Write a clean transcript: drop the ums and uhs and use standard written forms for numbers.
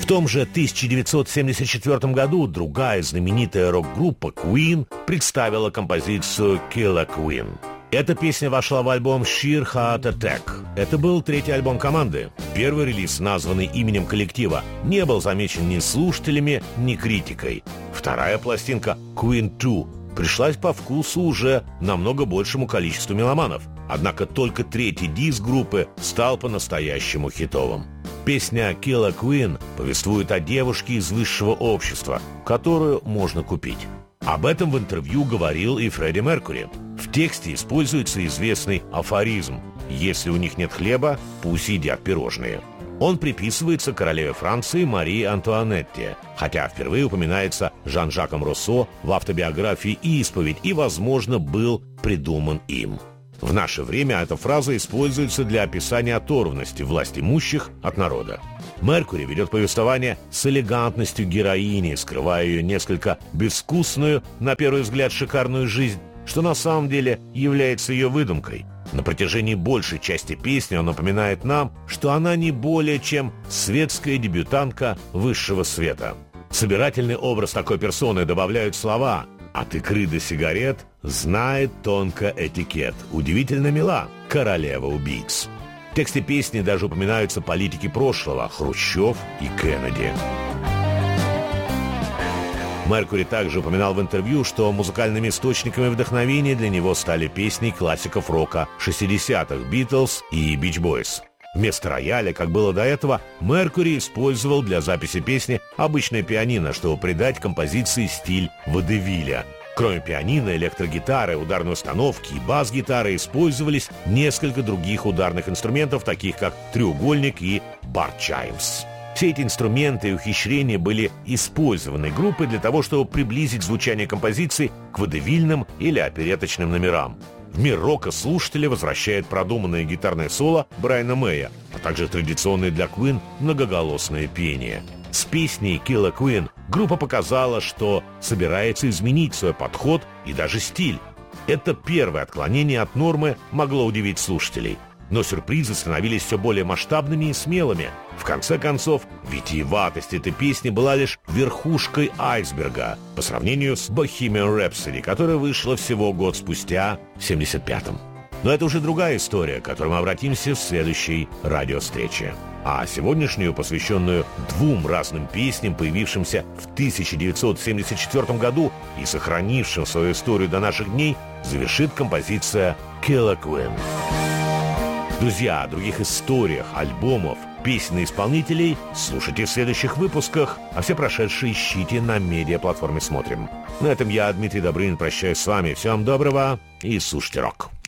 В том же 1974 году другая знаменитая рок-группа Queen представила композицию «Killer Queen». Эта песня вошла в альбом Sheer Heart Attack. Это был третий альбом команды. Первый релиз, названный именем коллектива, не был замечен ни слушателями, ни критикой. Вторая пластинка Queen 2 пришлась по вкусу уже намного большему количеству меломанов. Однако только третий диск группы стал по-настоящему хитовым. Песня «Killer Queen» повествует о девушке из высшего общества, которую можно купить. Об этом в интервью говорил и Фредди Меркьюри. В тексте используется известный афоризм «Если у них нет хлеба, пусть едят пирожные». Он приписывается королеве Франции Марии Антуанетте, хотя впервые упоминается Жан-Жаком Руссо в автобиографии «Исповедь» и, возможно, был придуман им. В наше время эта фраза используется для описания оторванности власть имущих от народа. Меркьюри ведет повествование с элегантностью героини, скрывая ее несколько безвкусную, на первый взгляд шикарную жизнь, что на самом деле является ее выдумкой. На протяжении большей части песни он напоминает нам, что она не более чем светская дебютантка высшего света. Собирательный образ такой персоны добавляют слова «От икры до сигарет знает тонко этикет, удивительно мила, королева убийц». В тексте песни даже упоминаются политики прошлого – Хрущев и Кеннеди. Меркьюри также упоминал в интервью, что музыкальными источниками вдохновения для него стали песни классиков рока 60-х – «Битлз» и «Бич Бойс». Вместо рояля, как было до этого, Меркьюри использовал для записи песни обычное пианино, чтобы придать композиции стиль водевиля. Кроме пианино, электрогитары, ударной установки и бас-гитары использовались несколько других ударных инструментов, таких как треугольник и бар-чаймс. Все эти инструменты и ухищрения были использованы группой для того, чтобы приблизить звучание композиции к водевильным или опереточным номерам. В мир рока слушатели возвращает продуманное гитарное соло Брайана Мэя, а также традиционное для Queen многоголосное пение. С песней «Killer Queen» группа показала, что собирается изменить свой подход и даже стиль. Это первое отклонение от нормы могло удивить слушателей. Но сюрпризы становились все более масштабными и смелыми. В конце концов, витиеватость этой песни была лишь верхушкой айсберга по сравнению с Bohemian Rhapsody, которая вышла всего год спустя, в 1975-м. Но это уже другая история, к которой мы обратимся в следующей радиовстрече. А сегодняшнюю, посвященную двум разным песням, появившимся в 1974 году и сохранившим свою историю до наших дней, завершит композиция «Killer Queen». Друзья, о других историях, альбомов, песен и исполнителей слушайте в следующих выпусках, а все прошедшие ищите на медиаплатформе «Смотрим». На этом я, Дмитрий Добрынин, прощаюсь с вами. Всем доброго и слушайте рок.